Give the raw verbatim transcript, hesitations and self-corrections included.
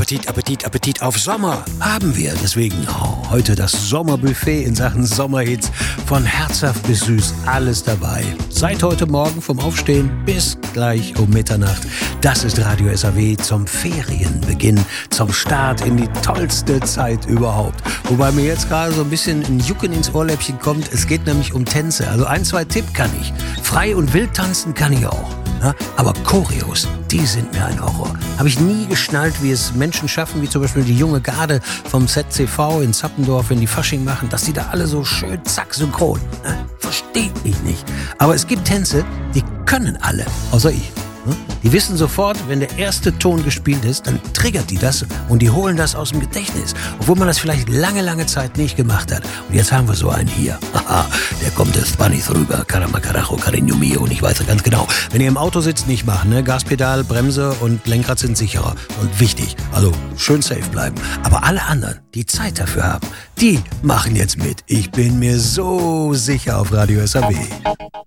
Appetit, Appetit, Appetit auf Sommer haben wir. Deswegen oh, heute das Sommerbuffet in Sachen Sommerhits. Von herzhaft bis süß, alles dabei. Seit heute Morgen vom Aufstehen bis gleich um Mitternacht. Das ist Radio S A W zum Ferienbeginn, zum Start in die tollste Zeit überhaupt. Wobei mir jetzt gerade so ein bisschen ein Jucken ins Ohrläppchen kommt. Es geht nämlich um Tänze. Also ein, zwei Tipp kann ich. Frei und wild tanzen kann ich auch. Ja, aber Choreos, die sind mir ein Horror. Habe ich nie geschnallt, wie es Menschen schaffen, wie zum Beispiel die junge Garde vom Z C V in Zappendorf, wenn die Fasching machen, dass die da alle so schön zack synchron. Ne? Verstehe ich nicht. Aber es gibt Tänze, die können alle, außer ich. Die wissen sofort, wenn der erste Ton gespielt ist, dann triggert die das und die holen das aus dem Gedächtnis. Obwohl man das vielleicht lange, lange Zeit nicht gemacht hat. Und jetzt haben wir so einen hier. Haha, der kommt des Spanish rüber. Caramba, carajo, cariño mio. Und ich weiß ja ganz genau, wenn ihr im Auto sitzt, nicht machen. Ne? Gaspedal, Bremse und Lenkrad sind sicherer. Und wichtig, also schön safe bleiben. Aber alle anderen, die Zeit dafür haben, die machen jetzt mit. Ich bin mir so sicher auf Radio S A W.